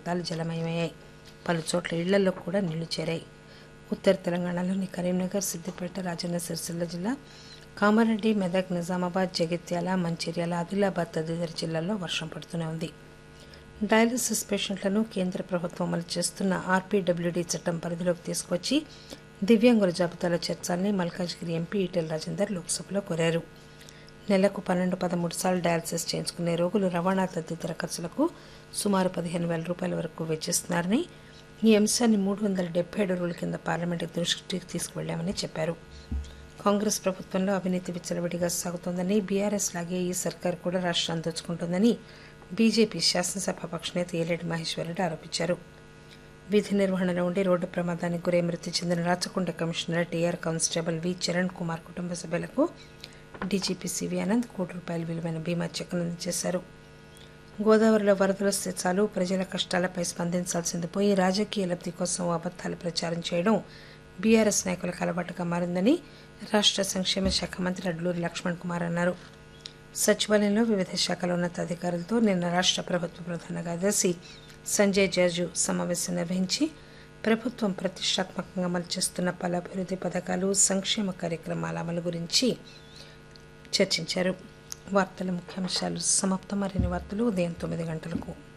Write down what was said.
ప్రాంతాలు జలమయమయ్యాయి. పలు చోట్ల ఇళ్లలో కూడా నీళ్లు చేరాయి. ఉత్తర తెలంగాణలోని కరీంనగర్, సిద్దిపేట, రాజన్న సిరిసిల్ల జిల్లా, కామారెడ్డి, మెదక్, నిజామాబాద్, జగిత్యాల, మంచిర్యాల, ఆదిలాబాద్ తదితర జిల్లాల్లో వర్షం పడుతూనే ఉంది. డయాలసిస్ పేషెంట్లను కేంద్ర ప్రభుత్వం అమలు చేస్తున్న ఆర్పీడబ్ల్యూడీ చట్టం పరిధిలోకి తీసుకువచ్చి దివ్యాంగుల జాబితాలో చేర్చాలని మల్కాజ్గిరి ఎంపీ ఈటెల రాజేందర్ లోక్సభలో కోరారు. నెలకు 12-13 సార్లు డయాలసిస్ చేయించుకునే రోగులు రవాణా తదితర ఖర్చులకు సుమారు 15,000 రూపాయల వరకు వెచ్చిస్తున్నారని, ఈ అంశాన్ని 377 రోజుల కింద పార్లమెంటు దృష్టికి తీసుకువెళ్లామని చెప్పారు. కాంగ్రెస్ ప్రభుత్వంలో అవినీతి విచ్చలవిడిగా సాగుతోందని, బీఆర్ఎస్ లాగే ఈ సర్కారు కూడా రాష్ట్రాన్ని దోచుకుంటోందని బీజేపీ శాసనసభాపక్ష నేత ఏలేటి మహేశ్వరరెడ్డి ఆరోపించారు. విధి నిర్వహణలో ఉండి రోడ్డు ప్రమాదానికి గురై మృతి చెందిన రాచకొండ కమిషనర్ టీఆర్ కానిస్టేబుల్ వి చరణ్ కుమార్ కుటుంబ సభ్యులకు డీజీపీ సివి ఆనంద్ ₹1 విలువైన బీమా చెక్కును అందజేశారు. గోదావరిలో వరదలు వస్తే చాలు ప్రజల కష్టాలపై స్పందించాల్సింది పోయి రాజకీయ లబ్ధి కోసం అబద్దాలు ప్రచారం చేయడం బీఆర్ఎస్ నాయకులకు అలవాటుగా మారిందని రాష్ట్ర సంక్షేమ శాఖ మంత్రి అడ్లూరి లక్ష్మణ్ కుమార్ అన్నారు. సచివాలయంలో వివిధ శాఖల ఉన్నతాధికారులతో నిన్న రాష్ట్ర ప్రభుత్వ ప్రధాన కార్యదర్శి సంజయ్ జార్జు సమావేశం నిర్వహించి ప్రభుత్వం ప్రతిష్టాత్మకంగా అమలు చేస్తున్న పలు అభివృద్ధి పథకాలు, సంక్షేమ కార్యక్రమాల అమలు గురించి చర్చించారు. వార్తల ముఖ్యాంశాలు సమాప్తం. మరిన్ని వార్తలు ఉదయం 9 గంటలకు.